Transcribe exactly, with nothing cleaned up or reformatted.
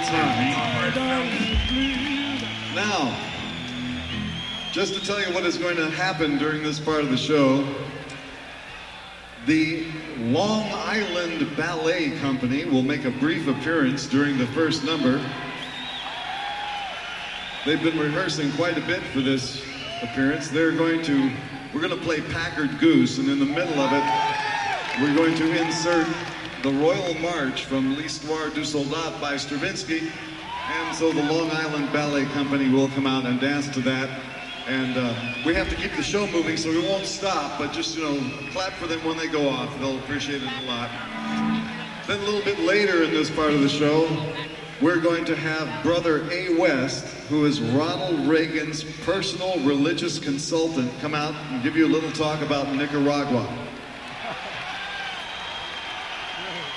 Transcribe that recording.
time. Now, just to tell you what is going to happen during this part of the show, the Long Island Ballet Company will make a brief appearance during the first number. They've been rehearsing quite a bit for this appearance. They're going to, we're going to play Packard Goose, and in the middle of it, we're going to insert the Royal March from L'Histoire du Soldat by Stravinsky, and so the Long Island Ballet Company will come out and dance to that. And uh, we have to keep the show moving, so we won't stop, but just, you know, clap for them when they go off. They'll appreciate it a lot. Then a little bit later in this part of the show, we're going to have Brother A. West, who is Ronald Reagan's personal religious consultant, come out and give you a little talk about Nicaragua.